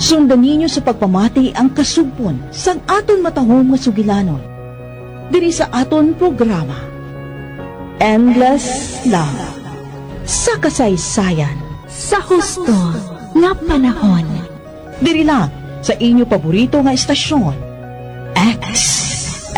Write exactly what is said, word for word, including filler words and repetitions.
Sundan ninyo sa pagpamati ang kasugpon sang aton matahong nga sugilanon. Diri sa aton programa, Endless Love, sa kasaysayan, sa husto nga panahon. diri lang sa inyo paborito nga estasyon, X